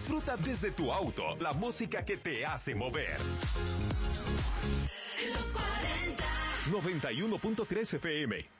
Disfruta desde tu auto la música que te hace mover. En los 40. 91.3 FM.